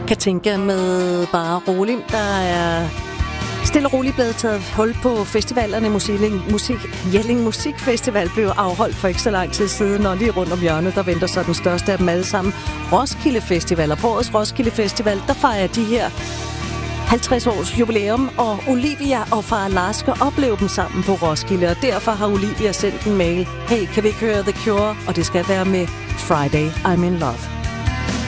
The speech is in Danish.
Katinka med Bare Rolig. Der er stille og roligt blevet taget hul på festivalerne. Jelling Musikfestival blev afholdt for ikke så lang tid siden, og lige rundt om hjørnet, der venter så den største af dem alle sammen, Roskilde Festival. Og på årets Roskilde Festival, der fejrer de her 50 års jubilæum, og Olivia og far Lars skal opleve dem sammen på Roskilde, og derfor har Olivia sendt en mail. Hey, kan vi ikke høre The Cure? Og det skal være med Friday I'm in Love.